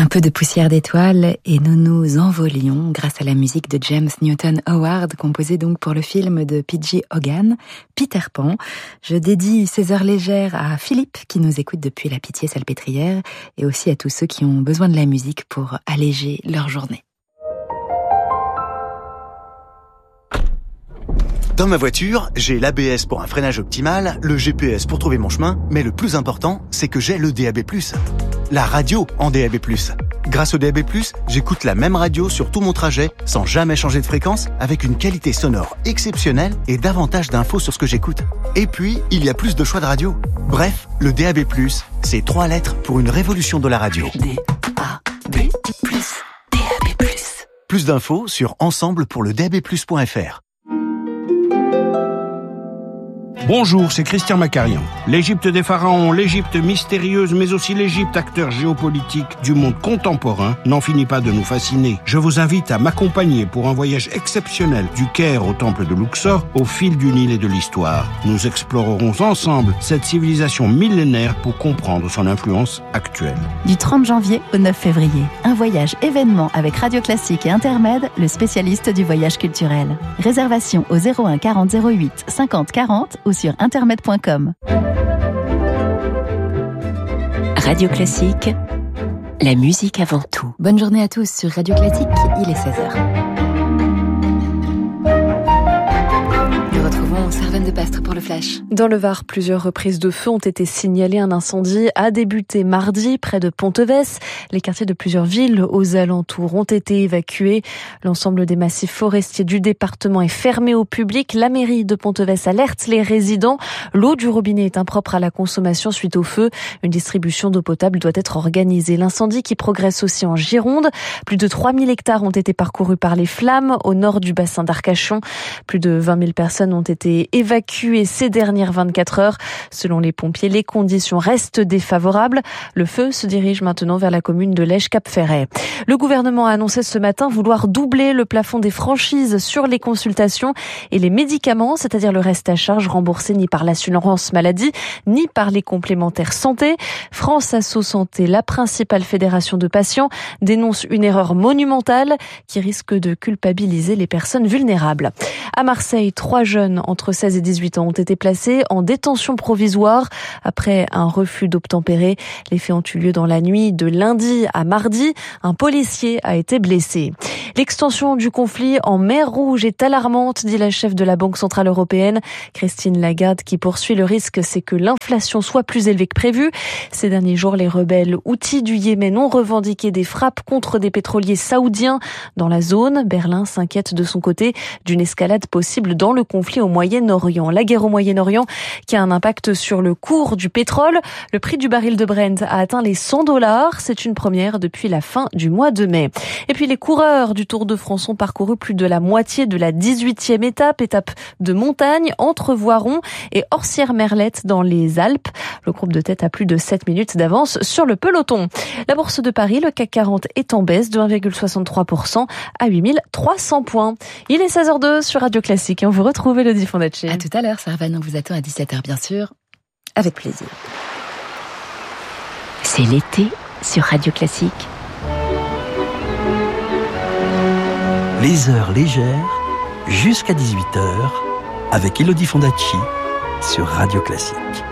Un peu de poussière d'étoiles et nous nous envolions grâce à la musique de James Newton Howard, composée donc pour le film de P.J. Hogan, Peter Pan. Je dédie ces heures légères à Philippe qui nous écoute depuis la Pitié-Salpêtrière et aussi à tous ceux qui ont besoin de la musique pour alléger leur journée. Dans ma voiture, j'ai l'ABS pour un freinage optimal, le GPS pour trouver mon chemin, mais le plus important, c'est que j'ai le DAB+. La radio en DAB+. Grâce au DAB+, j'écoute la même radio sur tout mon trajet, sans jamais changer de fréquence, avec une qualité sonore exceptionnelle et davantage d'infos sur ce que j'écoute. Et puis, il y a plus de choix de radio. Bref, le DAB+, c'est 3 lettres pour une révolution de la radio. DAB+. DAB+. Plus d'infos sur ensemble-pour-le-DAB+.fr. Bonjour, c'est Christian Macarian. L'Égypte des pharaons, l'Égypte mystérieuse, mais aussi l'Égypte acteur géopolitique du monde contemporain n'en finit pas de nous fasciner. Je vous invite à m'accompagner pour un voyage exceptionnel du Caire au temple de Luxor, au fil du Nil et de l'histoire. Nous explorerons ensemble cette civilisation millénaire pour comprendre son influence actuelle. Du 30 janvier au 9 février, un voyage événement avec Radio Classique et Intermed, le spécialiste du voyage culturel. Réservation au 01 40 08 50 40 ou sur intermed.com. Radio Classique, la musique avant tout. Bonne journée à tous sur Radio Classique, il est 16h. Nous retrouvons Servane de Pastre pour le Flash. Dans le Var, plusieurs reprises de feu ont été signalées. Un incendie a débuté mardi près de Ponteves. Les quartiers de plusieurs villes aux alentours ont été évacués. L'ensemble des massifs forestiers du département est fermé au public. La mairie de Ponteves alerte les résidents. L'eau du robinet est impropre à la consommation suite au feu. Une distribution d'eau potable doit être organisée. L'incendie qui progresse aussi en Gironde. Plus de 3000 hectares ont été parcourus par les flammes au nord du bassin d'Arcachon. Plus de 20 000 personnes ont été évacuées ces dernières 24 heures. Selon les pompiers, les conditions restent défavorables. Le feu se dirige maintenant vers la commune de Lège-Cap-Ferret. Le gouvernement a annoncé ce matin vouloir doubler le plafond des franchises sur les consultations et les médicaments, c'est-à-dire le reste à charge remboursé ni par l'assurance maladie, ni par les complémentaires santé. France Asso Santé, la principale fédération de patients, dénonce une erreur monumentale qui risque de culpabiliser les personnes vulnérables. À Marseille, 3 jeunes entre 16 et 18 ans ont été placés en détention provisoire après un refus d'obtempérer. Les faits ont eu lieu dans la nuit de lundi à mardi. Un policier a été blessé. L'extension du conflit en mer Rouge est alarmante, dit la chef de la Banque Centrale Européenne, Christine Lagarde, qui poursuit. Le risque, c'est que l'inflation soit plus élevée que prévu. Ces derniers jours, les rebelles houthis du Yémen ont revendiqué des frappes contre des pétroliers saoudiens dans la zone. Berlin s'inquiète de son côté d'une escalade possible dans le conflit au Moyen-Orient. La guerre au Moyen-Orient qui a un impact sur le cours du pétrole. Le prix du baril de Brent a atteint les $100. C'est une première depuis la fin du mois de mai. Et puis les coureurs du Tour de France ont parcouru plus de la moitié de la 18e étape de montagne entre Voiron et Orsières-Merlette dans les Alpes. Le groupe de tête a plus de 7 minutes d'avance sur le peloton. La bourse de Paris, le CAC 40 est en baisse de 1,63% à 8300 points. Il est 16h02 sur Radio Classique et on vous retrouve Elodie Fondacci. À tout à l'heure, Servane, on vous attend à 17h bien sûr, avec plaisir. C'est l'été sur Radio Classique. Les heures légères, jusqu'à 18h, avec Elodie Fondacci sur Radio Classique.